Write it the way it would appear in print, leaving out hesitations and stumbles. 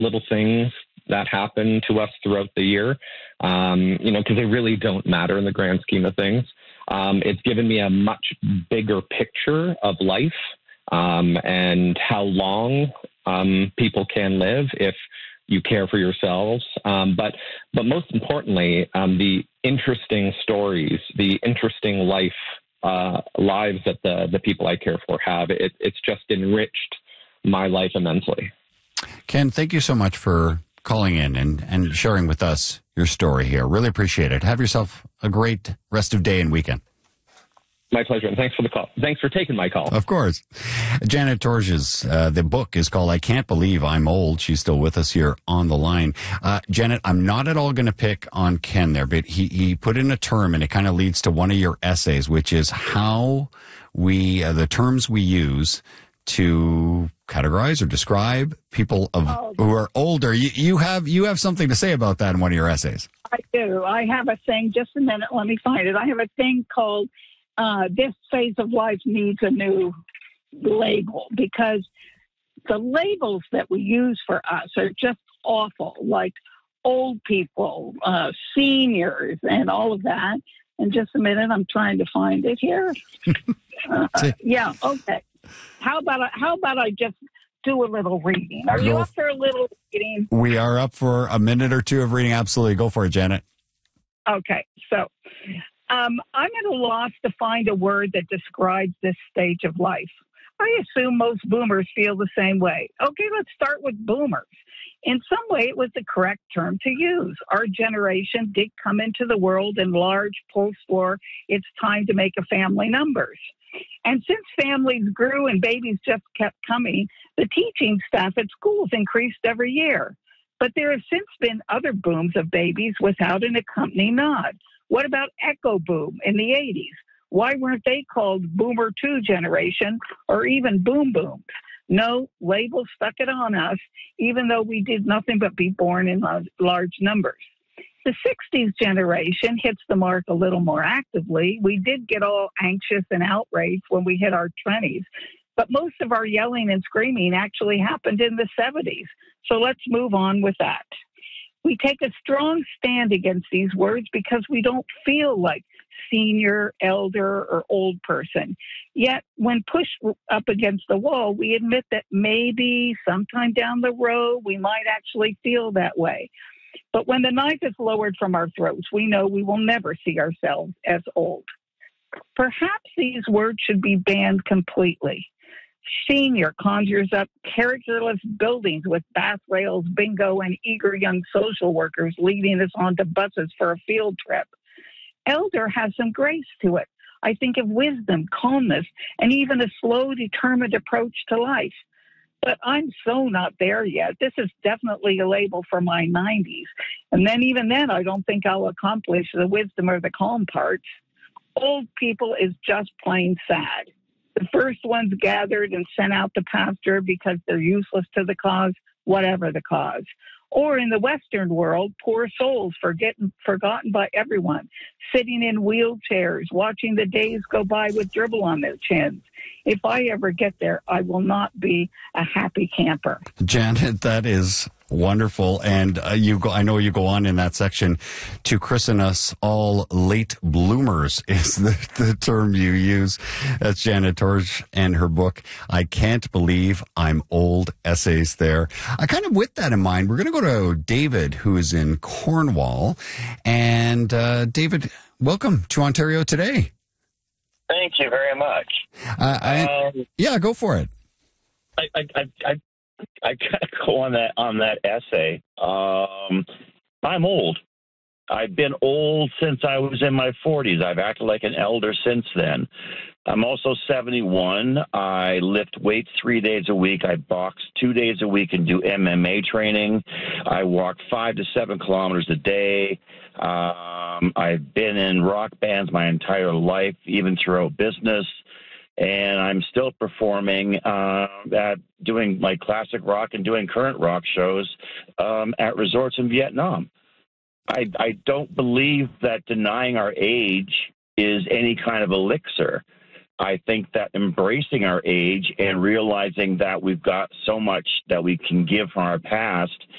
little things that happen to us throughout the year, because they really don't matter in the grand scheme of things. It's given me a much bigger picture of life and how long people can live if you care for yourselves. But most importantly, the interesting stories, the interesting lives that the people I care for have. It's just enriched my life immensely. Ken, thank you so much for calling in and sharing with us your story here. Really appreciate it. Have yourself a great rest of day and weekend. My pleasure, and thanks for the call. Thanks for taking my call. Of course. Janet Torges, the book is called I Can't Believe I'm Old. She's still with us here on the line. Janet, I'm not at all going to pick on Ken there, but he put in a term, and it kind of leads to one of your essays, which is how the terms we use to categorize or describe people who are older. You have something to say about that in one of your essays. I do. I have a thing. Just a minute. Let me find it. I have a thing called this phase of life needs a new label, because the labels that we use for us are just awful, like old people, seniors, and all of that. And just a minute, I'm trying to find it here. Yeah, okay. How about I just do a little reading? Are you up for a little reading? We are up for a minute or two of reading. Absolutely. Go for it, Janet. Okay, so I'm at a loss to find a word that describes this stage of life. I assume most boomers feel the same way. Okay, let's start with boomers. In some way, it was the correct term to use. Our generation did come into the world in large post-war, it's time to make a family numbers. And since families grew and babies just kept coming, the teaching staff at schools increased every year. But there have since been other booms of babies without an accompanying nod. What about Echo Boom in the 80s? Why weren't they called Boomer 2 generation or even Boom Booms? No, labels stuck it on us, even though we did nothing but be born in large numbers. The 60s generation hits the mark a little more actively. We did get all anxious and outraged when we hit our 20s, but most of our yelling and screaming actually happened in the 70s. So let's move on with that. We take a strong stand against these words because we don't feel like senior, elder, or old person. Yet, when pushed up against the wall, we admit that maybe sometime down the road we might actually feel that way. But when the knife is lowered from our throats, we know we will never see ourselves as old. Perhaps these words should be banned completely. Senior conjures up characterless buildings with bath rails, bingo, and eager young social workers leading us onto buses for a field trip. Elder has some grace to it. I think of wisdom, calmness, and even a slow, determined approach to life. But I'm so not there yet. This is definitely a label for my 90s. And then even then, I don't think I'll accomplish the wisdom or the calm parts. Old people is just plain sad. The first ones gathered and sent out to pasture because they're useless to the cause, whatever the cause. Or in the Western world, poor souls forgotten by everyone, sitting in wheelchairs, watching the days go by with dribble on their chins. If I ever get there, I will not be a happy camper. Janet, that is wonderful. And I know you go on in that section to christen us all late bloomers is the term you use. That's Janet Torges and her book, I Can't Believe I'm Old, essays there. Kind of with that in mind, we're going to go to David, who is in Cornwall. And David, welcome to Ontario Today. Thank you very much. Yeah, go for it. I gotta go on that essay. I'm old. I've been old since I was in my 40s. I've acted like an elder since then. I'm also 71. I lift weights 3 days a week. I box 2 days a week and do MMA training. I walk 5 to 7 kilometers a day. I've been in rock bands my entire life, even throughout business. And I'm still performing at doing my classic rock and doing current rock shows at resorts in Vietnam. I don't believe that denying our age is any kind of elixir. I think that embracing our age and realizing that we've got so much that we can give from our past